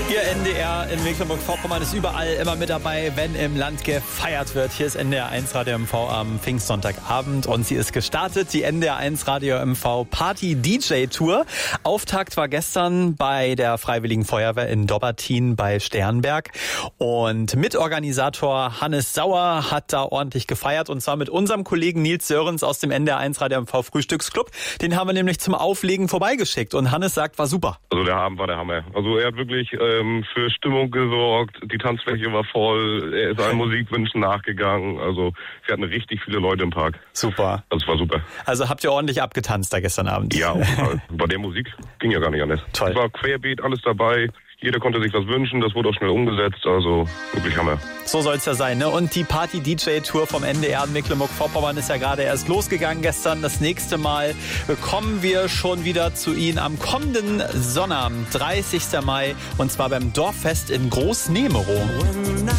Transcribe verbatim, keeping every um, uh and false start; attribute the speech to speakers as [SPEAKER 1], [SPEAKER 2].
[SPEAKER 1] Ihr N D R in Mecklenburg-Vorpommern ist überall immer mit dabei, wenn im Land gefeiert wird. Hier ist N D R eins Radio M V am Pfingstsonntagabend und sie ist gestartet, die N D R eins Radio M V Party-D J-Tour. Auftakt war gestern bei der Freiwilligen Feuerwehr in Dobbertin bei Sternberg und Mitorganisator Hannes Sauer hat da ordentlich gefeiert und zwar mit unserem Kollegen Nils Sörens aus dem N D R eins Radio M V Frühstücksclub. Den haben wir nämlich zum Auflegen vorbeigeschickt und Hannes sagt, war super.
[SPEAKER 2] Also der Abend war der Hammer. Also er hat wirklich ähm, für Stimmung gesorgt, die Tanzfläche war voll, er ist allen Musikwünschen nachgegangen, also wir hatten richtig viele Leute im Park.
[SPEAKER 1] Super.
[SPEAKER 2] Das war super.
[SPEAKER 1] Also habt ihr ordentlich abgetanzt da gestern Abend?
[SPEAKER 2] Ja, auf jeden Fall. Bei der Musik ging ja gar nicht anders.
[SPEAKER 1] Toll.
[SPEAKER 2] Es war querbeet, alles dabei. Jeder konnte sich was wünschen, das wurde auch schnell umgesetzt, also wirklich Hammer.
[SPEAKER 1] So soll es ja sein, ne? Und die Party-D J-Tour vom N D R in Mecklenburg-Vorpommern ist ja gerade erst losgegangen gestern. Das nächste Mal kommen wir schon wieder zu Ihnen am kommenden Sonnabend, dreißigsten Mai, und zwar beim Dorffest in Großnemerow.